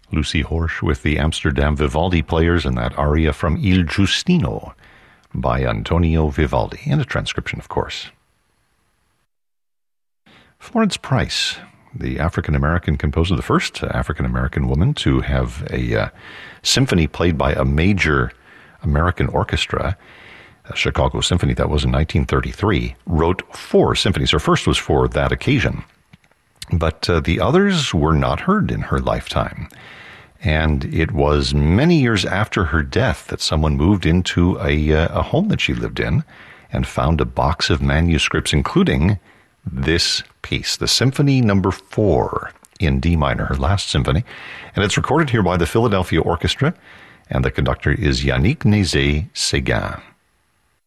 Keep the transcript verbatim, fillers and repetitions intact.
Lucy Horsch with the Amsterdam Vivaldi Players and that aria from Il Giustino by Antonio Vivaldi, in a transcription, of course. Florence Price, the African-American composer, the first African-American woman to have a uh, symphony played by a major American orchestra, a Chicago Symphony, that was in nineteen thirty-three, wrote four symphonies. Her first was for that occasion, but uh, the others were not heard in her lifetime. And it was many years after her death that someone moved into a, uh, a home that she lived in and found a box of manuscripts, including this piece, the Symphony Number Four in D minor, her last symphony. And it's recorded here by the Philadelphia Orchestra, and the conductor is Yannick Nézet-Séguin.